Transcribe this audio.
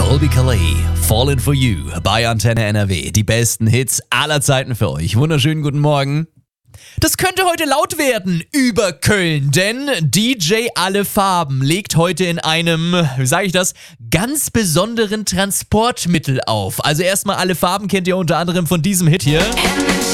Colby Calais, Fallen for You bei Antenne NRW. Die besten Hits aller Zeiten für euch. Wunderschönen guten Morgen. Das könnte heute laut werden über Köln, denn DJ Alle Farben legt heute in einem, wie sage ich das, ganz besonderen Transportmittel auf. Also erstmal Alle Farben kennt ihr unter anderem von diesem Hit hier.